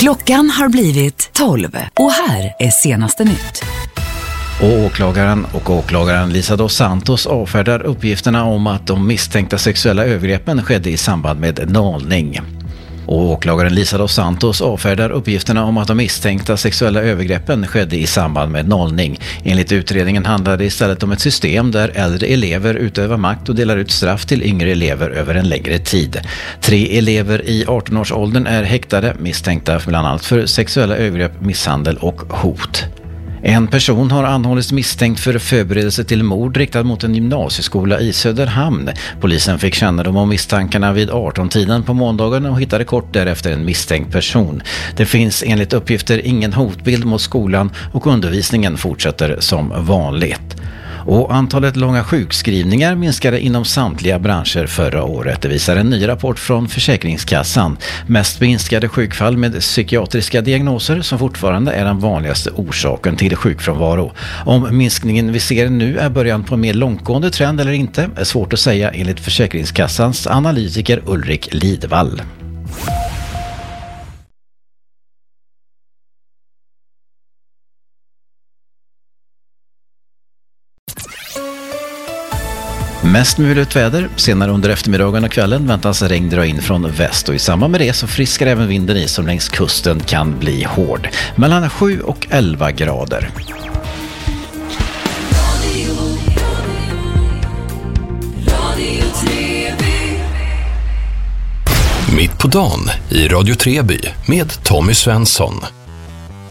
Klockan har blivit 12 och här är senaste nytt. Åklagaren Lisa dos Santos avfärdar uppgifterna om att de misstänkta sexuella övergreppen skedde i samband med nålning. Åklagaren Lisa dos Santos avfärdar uppgifterna om att de misstänkta sexuella övergreppen skedde i samband med nollning. Enligt utredningen handlar det istället om ett system där äldre elever utövar makt och delar ut straff till yngre elever över en längre tid. 3 elever i 18-årsåldern är häktade, misstänkta bland annat för sexuella övergrepp, misshandel och hot. En person har anhållits misstänkt för förberedelse till mord riktad mot en gymnasieskola i Söderhamn. Polisen fick kännedom om misstankarna vid 18-tiden på måndagen och hittade kort därefter en misstänkt person. Det finns enligt uppgifter ingen hotbild mot skolan och undervisningen fortsätter som vanligt. Och antalet långa sjukskrivningar minskade inom samtliga branscher förra året. Det visar en ny rapport från Försäkringskassan. Mest minskade sjukfall med psykiatriska diagnoser som fortfarande är den vanligaste orsaken till sjukfrånvaro. Om minskningen vi ser nu är början på en mer långtgående trend eller inte är svårt att säga enligt Försäkringskassans analytiker Ulrik Lidvall. Mest mulet väder, senare under eftermiddagen och kvällen väntas regn dra in från väst och i samband med det så friskar även vinden i som längs kusten kan bli hård. Mellan 7 och 11 grader. Mitt på dagen i Radio Treby med Tommy Svensson.